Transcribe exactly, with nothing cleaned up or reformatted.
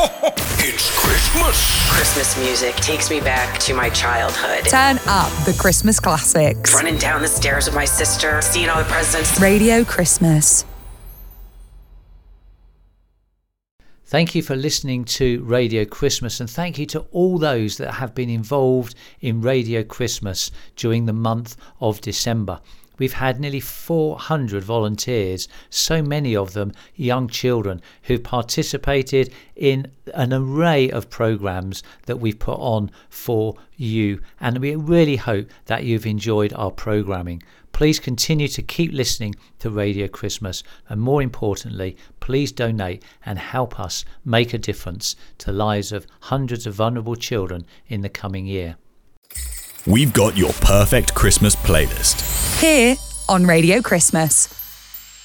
It's Christmas. Christmas music takes me back to my childhood. Turn up the Christmas classics. Running down the stairs with my sister, seeing all the presents. Radio Christmas. Thank you for listening to Radio Christmas, and thank you to all those that have been involved in Radio Christmas during the month of December. We've had nearly four hundred volunteers, so many of them young children, who've participated in an array of programmes that we've put on for you, and we really hope that you've enjoyed our programming. Please continue to keep listening to Radio Christmas, and more importantly, please donate and help us make a difference to the lives of hundreds of vulnerable children in the coming year. We've got your perfect Christmas playlist Here on Radio Christmas.